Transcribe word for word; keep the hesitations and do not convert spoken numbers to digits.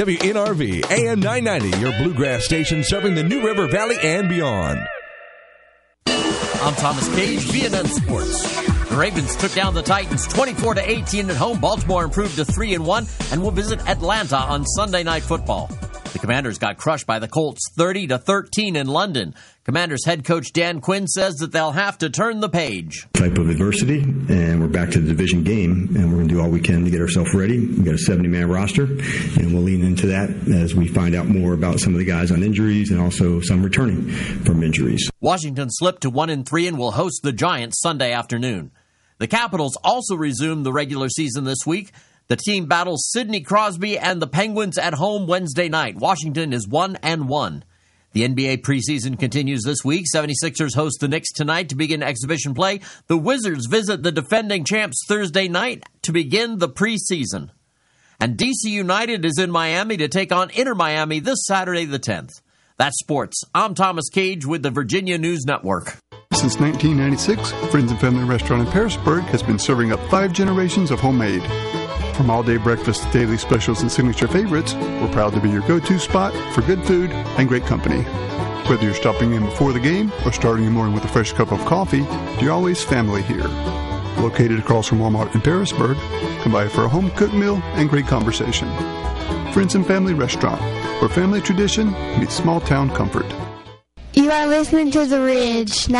W N R V, A M nine ninety, your bluegrass station serving the New River Valley and beyond. I'm Thomas Cage, V N N Sports. The Ravens took down the Titans twenty-four to eighteen at home. Baltimore improved to three and one and will visit Atlanta on Sunday Night Football. The Commanders got crushed by the Colts thirty to thirteen in London. Commanders head coach Dan Quinn says that they'll have to turn the page. Type of adversity, and we're back to the division game, and we're going to do all we can to get ourselves ready. We've got a seventy-man roster, and we'll lean into that as we find out more about some of the guys on injuries and also some returning from injuries. Washington slipped to one and three and will host the Giants Sunday afternoon. The Capitals also resumed the regular season this week. The team battles Sidney Crosby and the Penguins at home Wednesday night. Washington is one and one. The N B A preseason continues this week. seventy-sixers host the Knicks tonight to begin exhibition play. The Wizards visit the defending champs Thursday night to begin the preseason. And D C United is in Miami to take on Inter Miami this Saturday the tenth. That's sports. I'm Thomas Cage with the Virginia News Network. Since nineteen ninety-six, Friends and Family Restaurant in Parisburg has been serving up five generations of homemade. From all-day breakfast to daily specials and signature favorites, we're proud to be your go-to spot for good food and great company. Whether you're stopping in before the game or starting your morning with a fresh cup of coffee, you're always family here. Located across from Walmart in Parisburg, come by for a home-cooked meal and great conversation. Friends and Family Restaurant, where family tradition meets small-town comfort. You are listening to The Ridge.